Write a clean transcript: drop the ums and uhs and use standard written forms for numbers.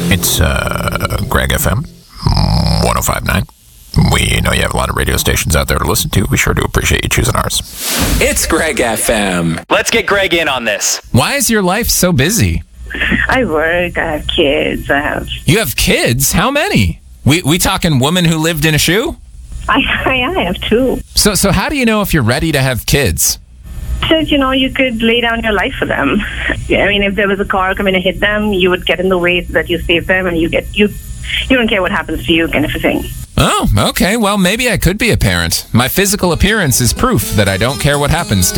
It's Greg FM 105.9. We know you have a lot of radio stations out there to listen to. We sure do appreciate you choosing ours. It's Greg FM. Let's get Greg in on this. Why is your life so busy? I work, I have kids, You have kids? How many? We talking woman who lived in a shoe? I have two. So how do you know if you're ready to have kids? So, you could lay down your life for them. I mean, if there was a car coming to hit them, you would get in the way so that you save them, and you don't care what happens to you, kind of a thing. Oh, okay. Well, maybe I could be a parent. My physical appearance is proof that I don't care what happens to